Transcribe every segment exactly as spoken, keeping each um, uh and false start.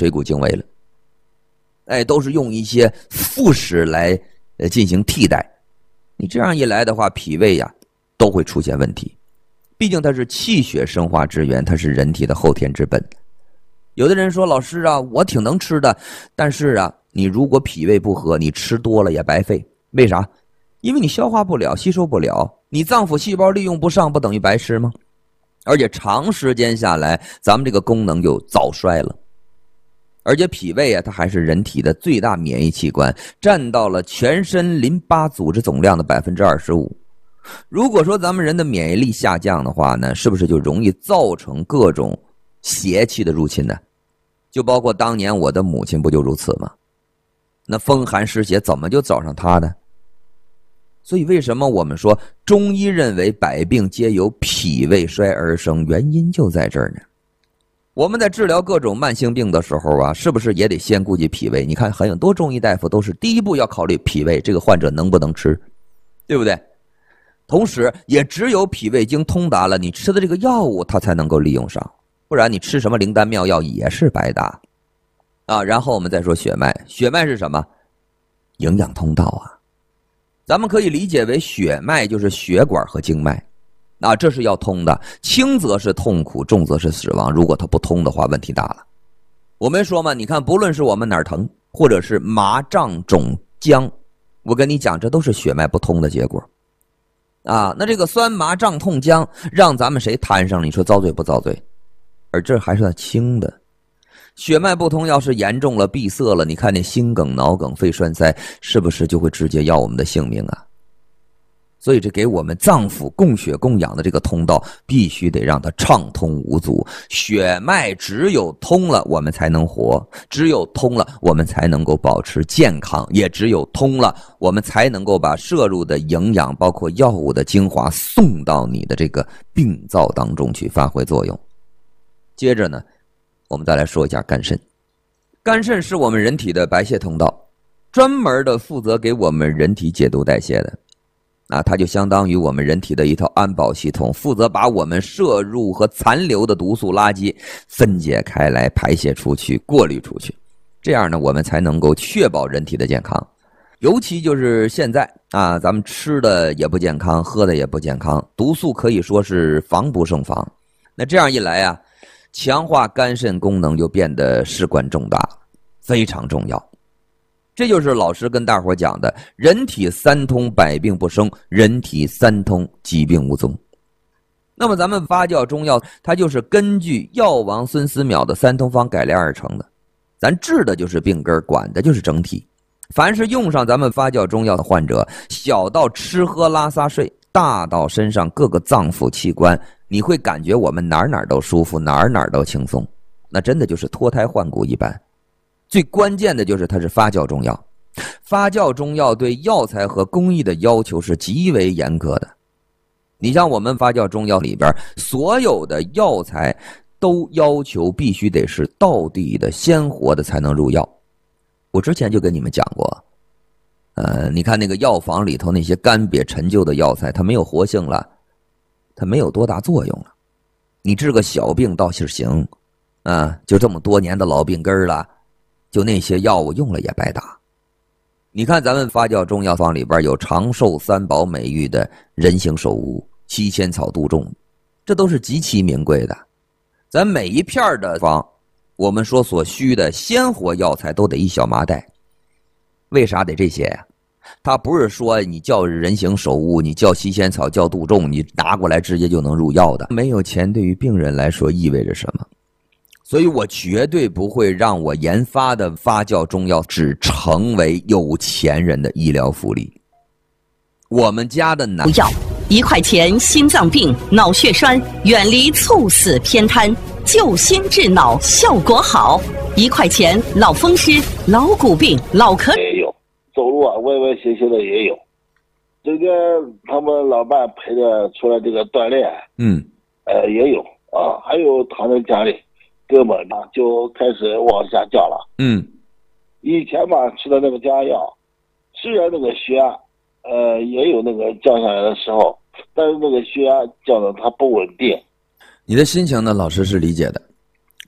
水谷精微了。哎，都是用一些副食来呃进行替代。你这样一来的话，脾胃呀都会出现问题。毕竟它是气血生化之源，它是人体的后天之本。有的人说，老师啊，我挺能吃的，但是啊，你如果脾胃不和，你吃多了也白费。为啥？因为你消化不了，吸收不了，你脏腑细胞利用不上，不等于白吃吗？而且长时间下来，咱们这个功能就早衰了。而且脾胃啊，它还是人体的最大免疫器官，占到了全身淋巴组织总量的 百分之二十五。如果说咱们人的免疫力下降的话呢，是不是就容易造成各种邪气的入侵呢？就包括当年我的母亲不就如此吗？那风寒湿邪怎么就找上她呢？所以为什么我们说中医认为百病皆由脾胃衰而生，原因就在这儿呢。我们在治疗各种慢性病的时候啊，是不是也得先顾及脾胃？你看很多中医大夫都是第一步要考虑脾胃，这个患者能不能吃，对不对？同时也只有脾胃经通达了，你吃的这个药物它才能够利用上，不然你吃什么灵丹妙药也是白搭啊。然后我们再说血脉，血脉是什么？营养通道啊。咱们可以理解为血脉就是血管和经脉啊，这是要通的，轻则是痛苦，重则是死亡。如果它不通的话，问题大了。我没说嘛，你看不论是我们哪儿疼，或者是麻胀肿僵，我跟你讲，这都是血脉不通的结果啊。那这个酸麻胀痛僵让咱们谁摊上了，你说遭罪不遭罪？而这还算轻的。血脉不通要是严重了，闭塞了，你看那心梗、脑梗、肺栓塞是不是就会直接要我们的性命啊？所以这给我们脏腑供血供养的这个通道必须得让它畅通无阻。血脉只有通了我们才能活，只有通了我们才能够保持健康，也只有通了我们才能够把摄入的营养包括药物的精华送到你的这个病灶当中去发挥作用。接着呢，我们再来说一下肝肾。肝肾是我们人体的排泄通道，专门的负责给我们人体解毒代谢的啊，它就相当于我们人体的一套安保系统，负责把我们摄入和残留的毒素垃圾分解开来，排泄出去，过滤出去。这样呢，我们才能够确保人体的健康。尤其就是现在啊，咱们吃的也不健康，喝的也不健康，毒素可以说是防不胜防。那这样一来啊，强化肝肾功能就变得事关重大，非常重要。这就是老师跟大伙讲的，人体三通百病不生，人体三通疾病无踪。那么咱们发酵中药，它就是根据药王孙思邈的三通方改良而成的。咱治的就是病根，管的就是整体。凡是用上咱们发酵中药的患者，小到吃喝拉撒睡，大到身上各个脏腑器官，你会感觉我们哪儿哪儿都舒服，哪儿哪儿都轻松，那真的就是脱胎换骨一般。最关键的就是它是发酵中药，发酵中药对药材和工艺的要求是极为严格的。你像我们发酵中药里边，所有的药材都要求必须得是道地的、鲜活的才能入药。我之前就跟你们讲过，呃，你看那个药房里头那些干瘪陈旧的药材，它没有活性了，它没有多大作用了。你治个小病倒是行，啊，就这么多年的老病根了，就那些药物用了也白搭。你看咱们发酵中药方里边有长寿三宝美誉的人形首乌、七仙草、杜仲，这都是极其名贵的。咱每一片的方，我们说所需的鲜活药材都得一小麻袋。为啥得这些呀？它不是说你叫人形首乌，你叫七仙草，叫杜仲，你拿过来直接就能入药的。没有钱对于病人来说意味着什么？所以我绝对不会让我研发的发酵中药只成为有钱人的医疗福利。我们家的男药一块钱心脏病、脑血栓，远离猝死偏瘫，救心治脑效果好。一块钱老风湿、老骨病、老咳也有，走路啊歪歪斜斜的也有。这个他们老伴陪着出来这个锻炼， 嗯， 呃也有啊，还有躺在家里。胳膊呢就开始往下降了。 嗯， 以前嘛吃的那个家药，虽然那个血压，呃也有那个降下来的时候，但是那个血压降的它不稳定。 你的心情呢，老师是理解的，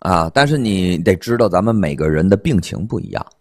啊，但是你得知道咱们每个人的病情不一样